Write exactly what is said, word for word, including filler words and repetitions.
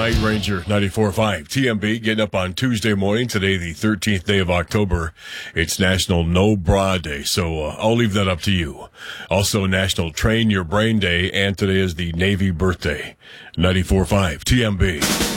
Night Ranger ninety-four point five. T M B getting up on Tuesday morning. Today, the thirteenth day of October. It's National No Bra Day, so uh, I'll leave that up to you. Also, National Train Your Brain Day, and today is the Navy birthday. ninety-four point five T M B.